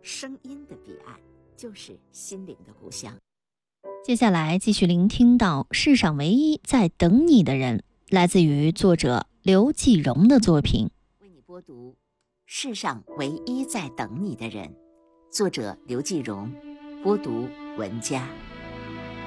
声音的彼岸，就是心灵的故乡。 接下来继续聆听到世上唯一在等你的人，来自于作者刘继荣的作品。 为你播读世上唯一在等你的人，作者刘继荣，播读文佳。